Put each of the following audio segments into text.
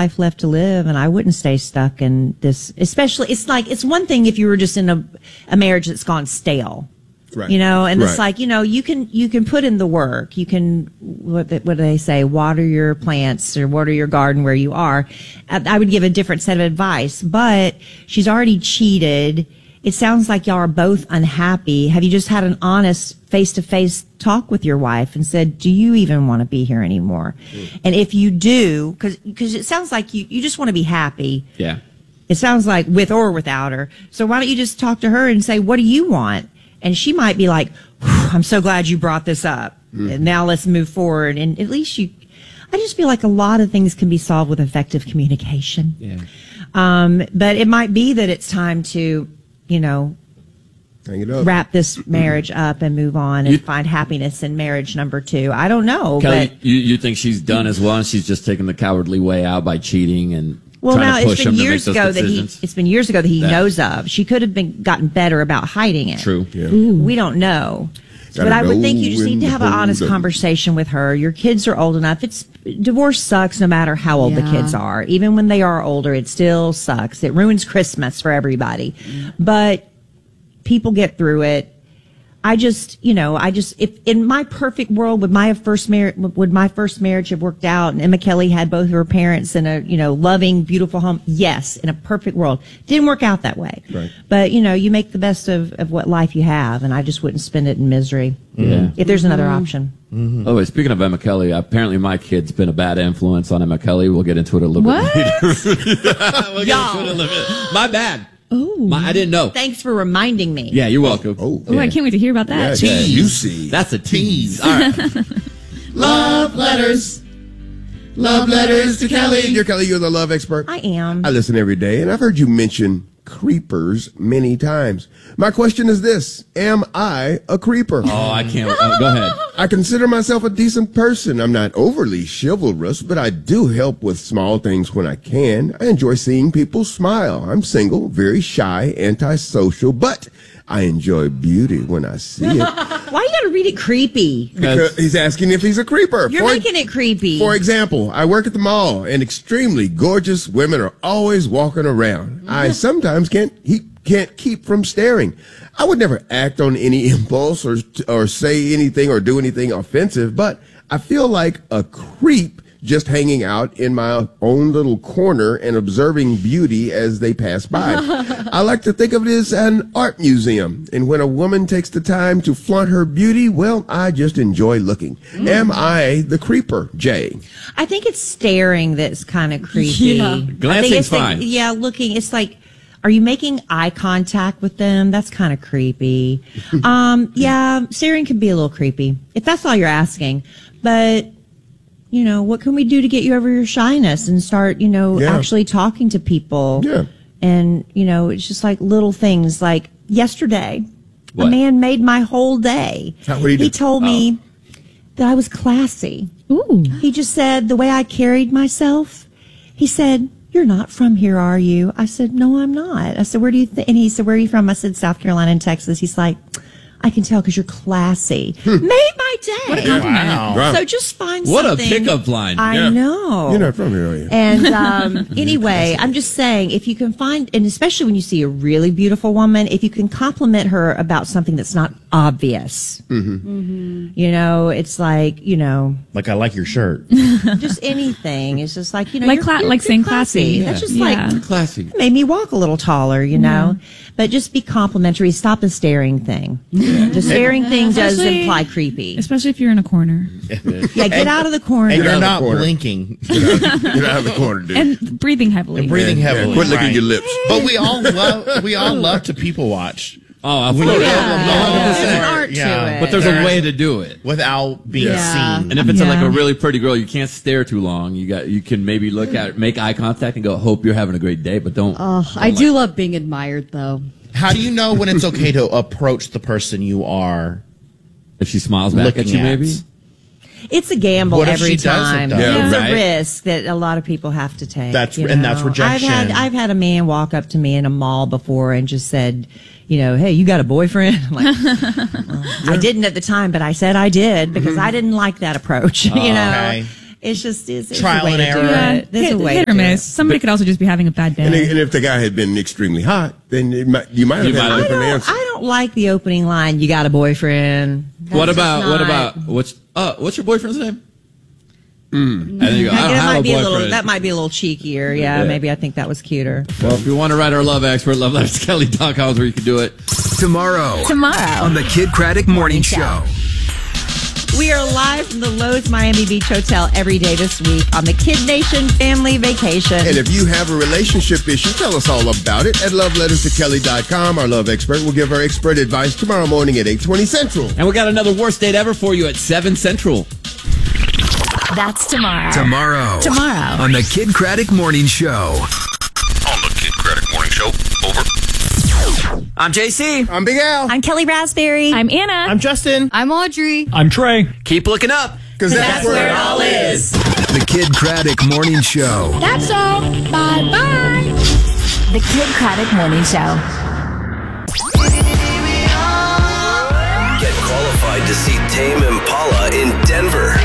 life left to live, and I wouldn't stay stuck in this. Especially, it's one thing if you were just in a marriage that's gone stale. Right. And it's like, you can put in the work. You can, what do they say? Water your plants or water your garden where you are. I would give a different set of advice, but she's already cheated. It sounds like y'all are both unhappy. Have you just had an honest face-to-face talk with your wife and said, do you even want to be here anymore? And if you do, because it sounds like you just want to be happy. Yeah. It sounds like with or without her. So why don't you just talk to her and say, what do you want? And she might be like, I'm so glad you brought this up. And now let's move forward. And at least I just feel like a lot of things can be solved with effective communication. Yeah. But it might be that it's time to, hang it up. wrap this marriage up and move on and find happiness in marriage number 2. I don't know. Kelly, but you think she's done as well, and she's just taking the cowardly way out by cheating and well, trying now to push it's been him to make years those ago decisions? it's been years ago that he That- knows of. She could have gotten better about hiding it. True. Yeah. We don't know. But I would think you just need to have an honest conversation with her. Your kids are old enough. Divorce sucks no matter how old the kids are. Even when they are older, it still sucks. It ruins Christmas for everybody. But people get through it. If in my perfect world, would my first marriage have worked out and Emma Kelly had both of her parents in a, loving, beautiful home? Yes, in a perfect world. Didn't work out that way. Right. But, you make the best of what life you have, and I just wouldn't spend it in misery. Yeah. If there's another option. Mm-hmm. Oh, wait, speaking of Emma Kelly, apparently my kid's been a bad influence on Emma Kelly. We'll get into it a little bit later. My bad. Oh, I didn't know. Thanks for reminding me. Yeah, you're welcome. Oh, I can't wait to hear about that. Yeah, juicy. That's a tease. All right. Love letters. Love letters to Kelly. You're Kelly, you're the love expert. I am. I listen every day, and I've heard you mention creepers many times. My question is this: am I a creeper? Oh, I can't. Go ahead. I consider myself a decent person. I'm not overly chivalrous, but I do help with small things when I can. I enjoy seeing people smile. I'm single, very shy, antisocial, but I enjoy beauty when I see it. Why you gotta read it creepy? Because he's asking if he's a creeper. You're making it creepy. For example, I work at the mall, and extremely gorgeous women are always walking around. I sometimes can't keep from staring. I would never act on any impulse or say anything or do anything offensive, but I feel like a creep just hanging out in my own little corner and observing beauty as they pass by. I like to think of it as an art museum, and when a woman takes the time to flaunt her beauty, well, I just enjoy looking. Am I the creeper, Jay? I think it's staring that's kind of creepy. Yeah. Glancing's fine. Looking. It's like, are you making eye contact with them? That's kind of creepy. Staring can be a little creepy if that's all you're asking. But what can we do to get you over your shyness and start, actually talking to people? Yeah. And, it's just like little things. Like yesterday, What? a man made my whole day. What did he do? He told me that I was classy. Ooh. He just said the way I carried myself. He said, "You're not from here, are you?" I said, "No, I'm not." I said, "Where do you think?" And he said, "Where are you from?" I said, "South Carolina and Texas." He's like, "I can tell because you're classy." Made my day. What a compliment. Wow. So just find What a something. pickup line. I know. You're not from here, are you? And anyway, I'm just saying, if you can find, and especially when you see a really beautiful woman, if you can compliment her about something that's not obvious, it's like, Like, I like your shirt. just anything. It's just like, Like you're saying classy. That's just Yeah. like, Classy. made me walk a little taller, But just be complimentary. Stop the staring thing. The staring thing does Especially- imply creepy. Especially if you're in a corner. Yeah, get out of the corner. And you're out of the not corner. blinking Get out of the corner, dude. And breathing heavily. and breathing heavily. Quit licking Right. your lips. But we all love to people watch. Oh, I We forgot. love There's an art to it. But there's a way to do it. without being Yeah. seen. And if it's like Yeah. a really pretty girl, you can't stare too long. You can maybe make eye contact and go, "Hope you're having a great day," but don't. I do love being admired, though. How do you know when it's okay to approach the person you are If she smiles back looking at you, maybe. It's a gamble What if every she doesn't, time. though? Yeah, It's right. a risk that a lot of people have to take. That's- you and know? that's rejection. I've had a man walk up to me in a mall before and just said, "Hey, you got a boyfriend?" I'm like, well, I didn't at the time, but I said I did because I didn't like that approach. Okay. It's Trial a way and to do error. it. There's a way hit to or do miss. it. Somebody could also just be having a bad day. And if the guy had been extremely hot, then you might have had a different answer. I don't like the opening line. You got a boyfriend. What That's about just not- what's your boyfriend's name? And then you go, I don't that have might a be boyfriend. that might be a little cheekier. Yeah, maybe I think that was cuter. Well, if you want to write our love expert, lovelightskelly.com is where you can do it. Tomorrow on the Kid Craddock Morning Show. We are live from the Lowe's Miami Beach Hotel every day this week on the Kid Nation Family Vacation. And if you have a relationship issue, tell us all about it at loveletterstokelly.com. Our love expert will give our expert advice tomorrow morning at 8:20 Central. And we got another worst date ever for you at 7 Central. That's tomorrow. Tomorrow on the Kid Craddock Morning Show. On the Kid Craddock Morning Show. Over. I'm JC. I'm Big Al. I'm Kelly Raspberry. I'm Anna. I'm Justin. I'm Audrey. I'm Trey. Keep looking up. Because that's where it all is. The Kid Craddock Morning Show. That's all. Bye-bye. The Kid Craddock Morning Show. Get qualified to see Tame Impala in Denver.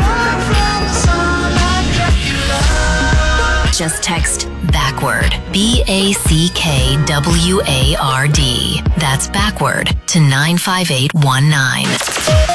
Just text BACKWARD. BACKWARD. That's backward to 95819.